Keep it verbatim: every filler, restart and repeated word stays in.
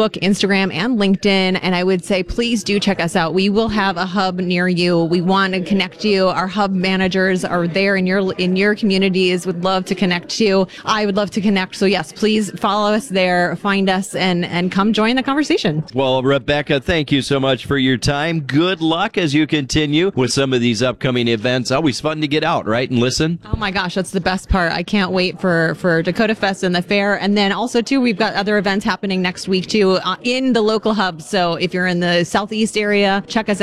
Facebook, Instagram, and LinkedIn. And I would say, please do check us out. We will have a hub near you. We want to connect you. Our hub managers are there in your in your communities. Would love to connect you. I would love to connect. So yes, please follow us there, find us, and and come join the conversation. Well, Rebecca, thank you so much for your time. Good luck as you continue with some of these upcoming events. Always fun to get out, right, and listen. Oh my gosh, that's the best part. I can't wait for for Dakota Fest and the fair, and then also too, we've got other events happening next week too uh, in the local hubs. So if you're in the southeast area, check us